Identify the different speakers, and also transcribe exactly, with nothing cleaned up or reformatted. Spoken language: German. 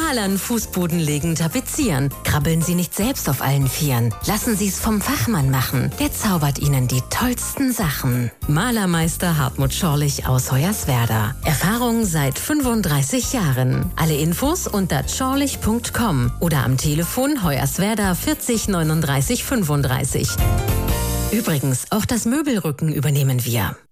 Speaker 1: Malern, Fußboden legen, tapezieren. Krabbeln Sie nicht selbst auf allen Vieren. Lassen Sie es vom Fachmann machen. Der zaubert Ihnen die tollsten Sachen. Malermeister Hartmut Schorlich aus Hoyerswerda. Erfahrung seit fünfunddreißig Jahren. Alle Infos unter schorlich punkt com oder am Telefon Hoyerswerda vierzig neununddreißig fünfunddreißig. Übrigens, auch das Möbelrücken übernehmen wir.